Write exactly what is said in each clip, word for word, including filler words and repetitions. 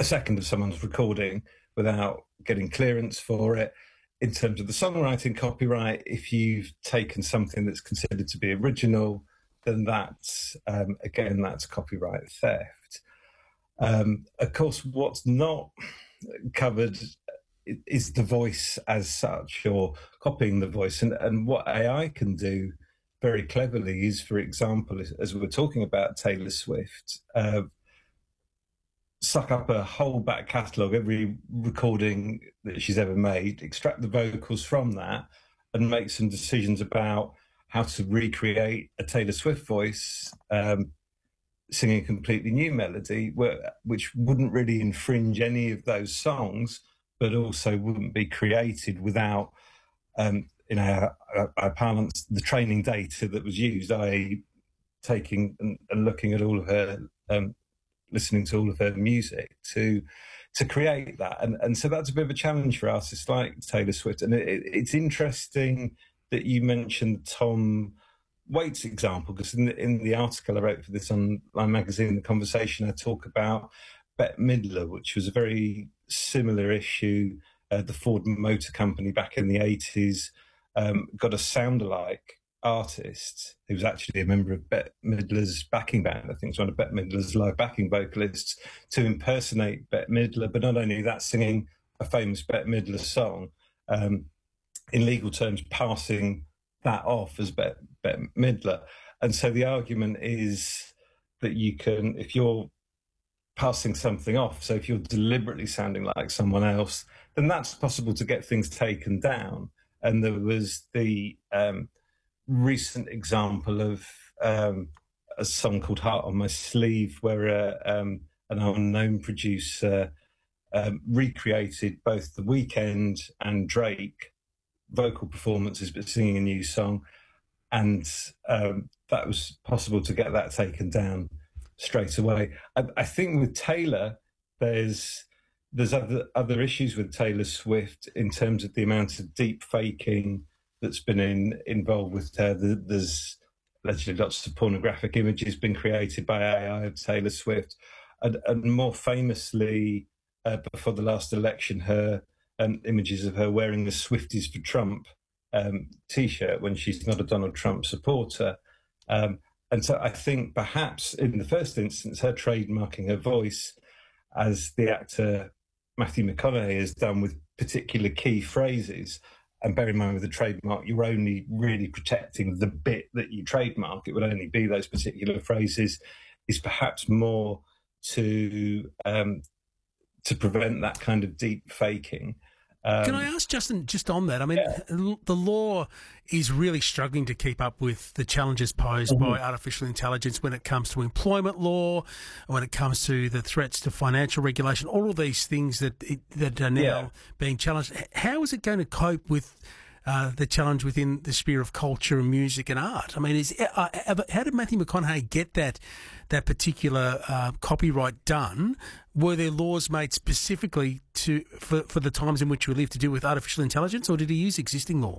second of someone's recording without getting clearance for it. In terms of the songwriting copyright, if you've taken something that's considered to be original, then that's, um, again, that's copyright theft. Um, of course, what's not covered is the voice as such, or copying the voice. And, and what A I can do very cleverly is, for example, as we were talking about Taylor Swift, uh, suck up a whole back catalogue, every recording that she's ever made, extract the vocals from that, and make some decisions about how to recreate a Taylor Swift voice um, singing a completely new melody, where, which wouldn't really infringe any of those songs, but also wouldn't be created without, um, in our, our, our parlance, the training data that was used, that is taking and, and looking at all of her, um, listening to all of her music to to create that. And, and so that's a bit of a challenge for artists like Taylor Swift. And it, it's interesting that you mentioned Tom Waits' example, because in the, in the article I wrote for this online magazine, The Conversation, I talk about Bette Midler, which was a very similar issue. Uh, the Ford Motor Company back in the eighties um, got a sound-alike artist who was actually a member of Bette Midler's backing band. I think it's one of Bette Midler's live backing vocalists, to impersonate Bette Midler, but not only that, singing a famous Bette Midler song, um, in legal terms, passing that off as Bette, Bette Midler. And so the argument is that you can, if you're passing something off, so if you're deliberately sounding like someone else, then that's possible to get things taken down. And there was the um, recent example of um, a song called Heart on My Sleeve, where uh, um, an unknown producer um, recreated both The Weeknd and Drake vocal performances, but singing a new song. And um, that was possible to get that taken down straight away. I, I think with Taylor, there's there's other other issues with Taylor Swift in terms of the amount of deep faking that's been in, involved with her. There's allegedly lots of pornographic images been created by A I of Taylor Swift. And, and more famously, uh, before the last election, her um, images of her wearing the Swifties for Trump um, T-shirt when she's not a Donald Trump supporter. Um, and so I think perhaps in the first instance, her trademarking her voice, as the actor Matthew McConaughey has done with particular key phrases. And bear in mind, with a trademark, you're only really protecting the bit that you trademark. It would only be those particular phrases, is perhaps more to um, to prevent that kind of deep faking. Um, Can I ask, Justin, just on that? I mean, yeah. the law is really struggling to keep up with the challenges posed mm-hmm. by artificial intelligence when it comes to employment law, when it comes to the threats to financial regulation, all of these things that that are now yeah. being challenged. How is it going to cope with uh, the challenge within the sphere of culture and music and art? I mean, is uh, how did Matthew McConaughey get that that particular uh, copyright done? Were there laws made specifically to for, for the times in which we live to do with artificial intelligence, or did he use existing law?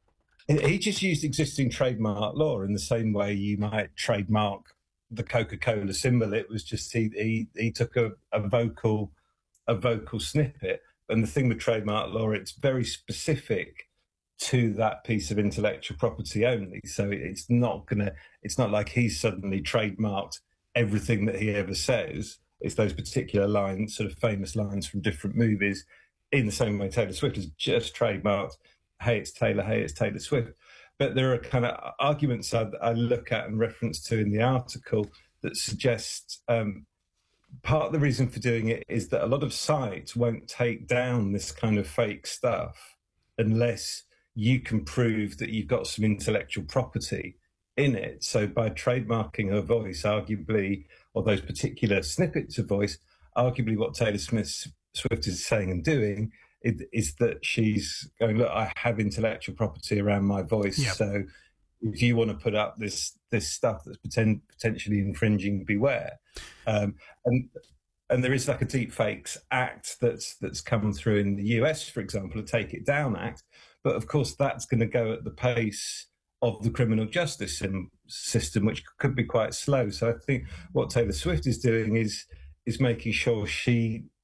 He just used existing trademark law in the same way you might trademark the Coca-Cola symbol. It was just he he, he took a, a vocal a vocal snippet, and the thing with trademark law, it's very specific to that piece of intellectual property only. So it's not gonna it's not like he's suddenly trademarked everything that he ever says. It's those particular lines, sort of famous lines from different movies, in the same way Taylor Swift has just trademarked, hey, it's Taylor, hey, it's Taylor Swift. But there are kind of arguments I, I look at and reference to in the article that suggest um, part of the reason for doing it is that a lot of sites won't take down this kind of fake stuff unless you can prove that you've got some intellectual property in it. So by trademarking her voice, arguably, or those particular snippets of voice, arguably what Taylor Smith, Swift is saying and doing is, is that she's going, look, I have intellectual property around my voice. Yep. So if you want to put up this this stuff that's poten- potentially infringing, beware. Um, and and there is like a Deepfakes Act that's that's come through in the U S, for example, a Take It Down Act. But of course, that's going to go at the pace of the criminal justice system, which could be quite slow. So I think what Taylor Swift is doing is is making sure she